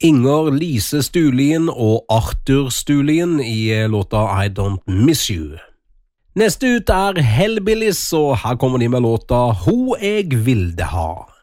Inger Lise Stulien og Arthur Stulien i låta I Don't Miss You. Neste ut Hellbillies, og her kommer de med låta Ho jeg vilde ha.